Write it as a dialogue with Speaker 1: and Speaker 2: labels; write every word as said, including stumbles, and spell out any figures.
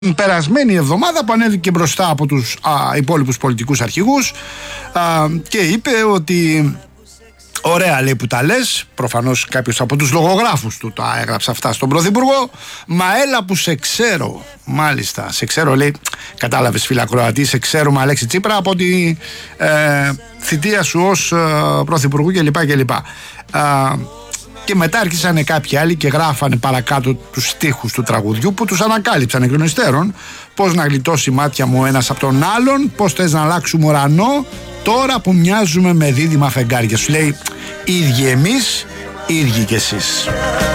Speaker 1: Την περασμένη εβδομάδα που ανέβηκε μπροστά από τους α, υπόλοιπους πολιτικούς αρχηγούς α, και είπε ότι ωραία, λέει, που τα λες. Προφανώς κάποιος από τους λογογράφους του τα έγραψε αυτά στον Πρωθυπουργό. Μα έλα που σε ξέρω. Μάλιστα, σε ξέρω, λέει. Κατάλαβες, φίλε ακροατή, σε ξέρουμε, Αλέξη Τσίπρα, από τη ε, θητεία σου ως ε, Πρωθυπουργού κλπ. κλπ. Και μετά άρχισαν κάποιοι άλλοι και γράφανε παρακάτω τους στίχους του τραγουδιού που τους ανακάλυψαν εκ των υστέρων. Πώς να γλιτώσει μάτια μου ένας από τον άλλον, πώς θες να αλλάξουμε ουρανό τώρα που μοιάζουμε με δίδυμα φεγγάρια. Σου λέει, ίδιοι εμείς, ίδιοι κι εσείς.